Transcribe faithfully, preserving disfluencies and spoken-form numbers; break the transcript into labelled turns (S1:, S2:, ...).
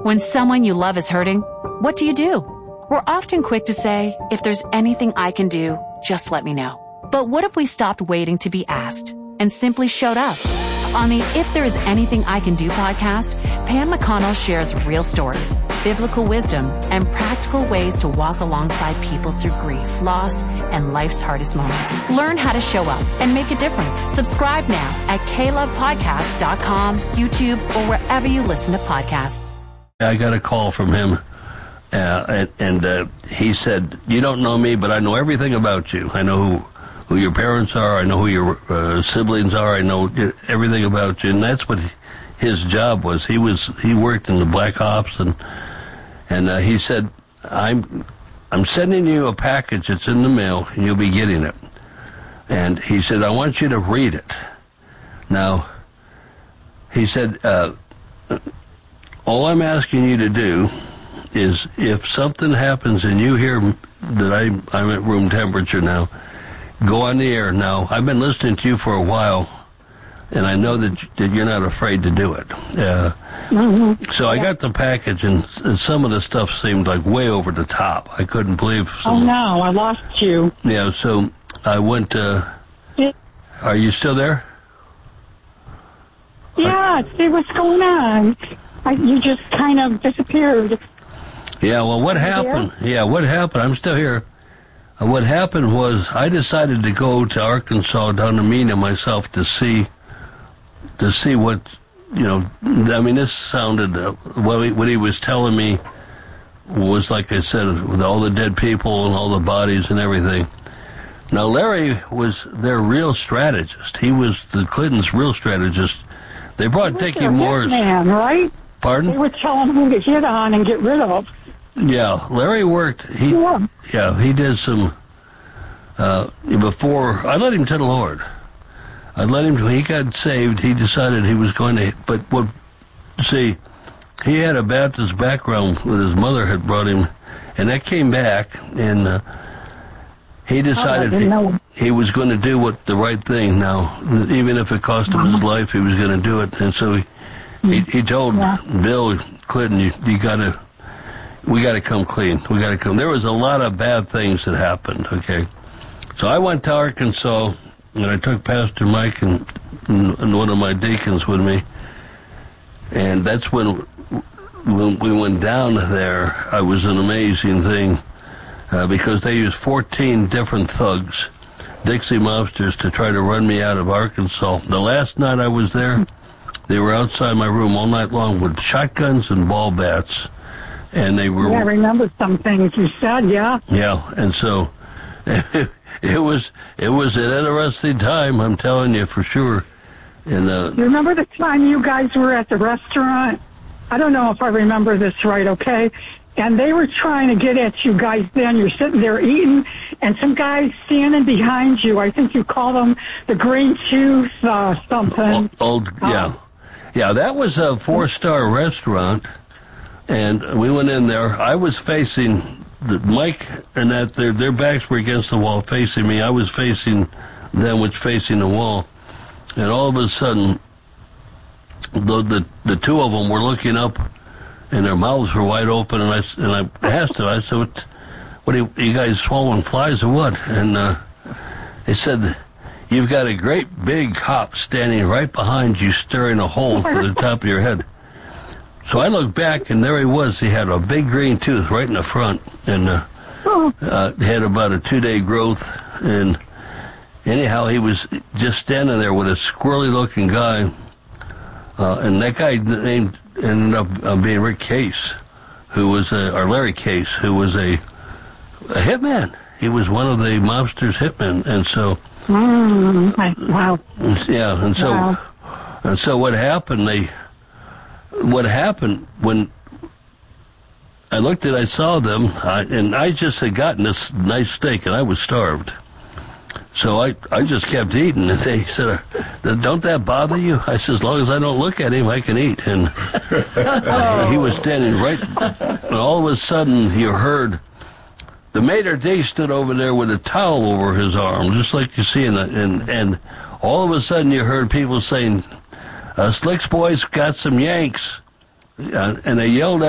S1: When someone you love is hurting, what do you do? We're often quick to say, if there's anything I can do, just let me know. But what if we stopped waiting to be asked and simply showed up? On the If There Is Anything I Can Do podcast, Pam McConnell shares real stories, biblical wisdom, and practical ways to walk alongside people through grief, loss, and life's hardest moments. Learn how to show up and make a difference. Subscribe now at k love podcast dot com, YouTube, or wherever you listen to podcasts.
S2: I got a call from him, uh, and, and uh, he said, "You don't know me, but I know everything about you. I know who, who your parents are. I know who your uh, siblings are. I know everything about you." And that's what his job was. He was he worked in the Black Ops, and and uh, he said, "I'm I'm sending you a package. It's in the mail, and you'll be getting it." And he said, "I want you to read it." Now, he said, uh, "All I'm asking you to do is, if something happens and you hear that I, I'm at room temperature now, go on the air. Now, I've been listening to you for a while, and I know that, that you're not afraid to do it." Uh, mm-hmm. So I yeah. got the package, and some of the stuff seemed like way over the top. I couldn't believe some.
S3: Oh, no, I lost you.
S2: Yeah, so I went, uh,
S3: yeah.
S2: Are you still there?
S3: Yeah, see what's going on. I, you just kind of disappeared.
S2: Yeah, well, what happened? There? Yeah, what happened? I'm still here. Uh, what happened was I decided to go to Arkansas, down to Mena myself, to see, to see what, you know, I mean, this sounded, uh, what, he, what he was telling me was, like I said, with all the dead people and all the bodies and everything. Now, Larry was their real strategist. He was the Clintons' real strategist. They brought Dickie Moore's...
S3: man, right?
S2: Pardon?
S3: They were telling him to hit on and get rid of.
S2: Yeah, Larry worked. He, yeah. yeah, he did some. Uh, before I led him to the Lord, I led him to. He got saved. He decided he was going to. But what? See, he had a Baptist background. With his mother had brought him, and that came back, and uh, he decided
S3: oh,
S2: he, he was going to do what the right thing. Now, even if it cost him his life, he was going to do it. And so he he, he told yeah. Bill Clinton, "You, you got to." We got to come clean. We got to come. There was a lot of bad things that happened, okay? So I went to Arkansas, and I took Pastor Mike and, and one of my deacons with me. And that's when, when we went down there. It was an amazing thing uh, because they used fourteen different thugs, Dixie mobsters, to try to run me out of Arkansas. The last night I was there, they were outside my room all night long with shotguns and ball bats. And they were.
S3: Yeah, I remember some things you said. Yeah.
S2: Yeah, and so it, it was it was an interesting time. I'm telling you for sure. And uh,
S3: you remember the time you guys were at the restaurant? I don't know if I remember this right. Okay, and they were trying to get at you guys. Then you're sitting there eating, and some guys standing behind you. I think you call them the Green Tooth uh, something.
S2: Old, yeah, um, yeah. That was a four-star restaurant. And we went in there. I was facing the, Mike and that their their backs were against the wall, facing me. I was facing them, which facing the wall. And all of a sudden, the the, the two of them were looking up, and their mouths were wide open. And I and I asked them, I said, "What, what are you, are you guys swallowing flies or what?" And uh, they said, "You've got a great big cop standing right behind you, stirring a hole through the top of your head." So I looked back, and there he was. He had a big green tooth right in the front, and uh, uh, had about a two-day growth. And anyhow, he was just standing there with a squirrely-looking guy. Uh, and that guy named ended up uh, being Rick Case, who was a, or Larry Case, who was a, a hitman. He was one of the mobsters' hitmen, and so.
S3: Mm, wow.
S2: Yeah, and so, wow. and so what happened? They. What happened when I looked at, I saw them, I, and I just had gotten this nice steak, and I was starved. So I, I just kept eating, and they said, "Don't that bother you?" I said, "As long as I don't look at him, I can eat." And uh, he was standing right, and all of a sudden you heard the maitre d' stood over there with a towel over his arm, just like you see in the, and, and all of a sudden you heard people saying, Uh, Slick's boys got some Yanks, uh, and they yelled